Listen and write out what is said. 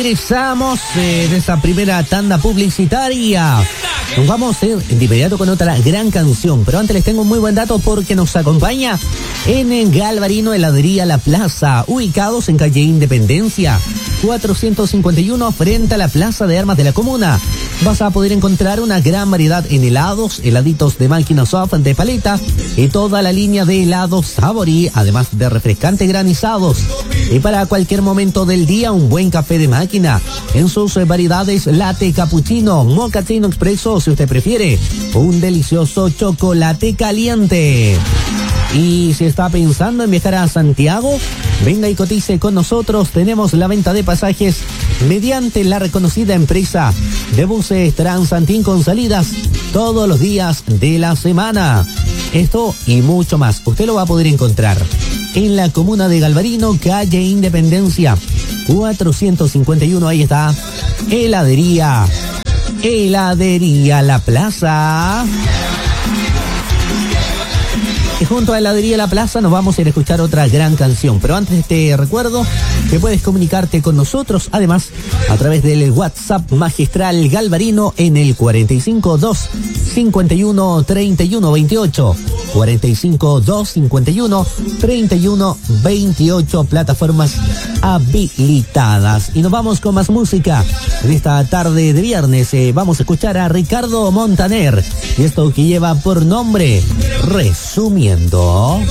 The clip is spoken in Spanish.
regresamos de esa primera tanda publicitaria. Nos vamos a ir de inmediato con otra gran canción, pero antes les tengo un muy buen dato porque nos acompaña en Galvarino Heladería La Plaza, ubicados en calle Independencia 451 frente a la Plaza de Armas de la Comuna. Vas a poder encontrar una gran variedad en helados, heladitos de máquina soft, de paleta y toda la línea de helados Sabori, además de refrescantes granizados. Y para cualquier momento del día, un buen café de máquina en sus variedades latte, cappuccino, mochaccino expreso, si usted prefiere, un delicioso chocolate caliente. Y si está pensando en viajar a Santiago, venga y cotice con nosotros. Tenemos la venta de pasajes mediante la reconocida empresa de buses Transantín con salidas todos los días de la semana. Esto y mucho más, usted lo va a poder encontrar en la comuna de Galvarino, calle Independencia 451. Ahí está, Heladería La Plaza. Y junto a Heladería La Plaza nos vamos a ir a escuchar otra gran canción. Pero antes te recuerdo que puedes comunicarte con nosotros, además, a través del WhatsApp Magistral Galvarino en el 452 51 31 28. 452 51 31 28, plataformas habilitadas. Y nos vamos con más música. En esta tarde de viernes vamos a escuchar a Ricardo Montaner y esto que lleva por nombre Resumiendo.